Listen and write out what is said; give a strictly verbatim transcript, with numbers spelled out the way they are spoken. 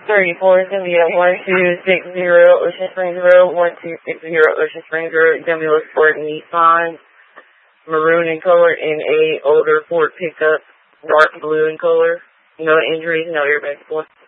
thirty-four is going to be at one two six zero Ocean Springs Road, one two six zero Ocean Springs Road, W Sport Nissan, maroon in color, in a older Ford pickup, dark blue in color. No injuries, no airbags.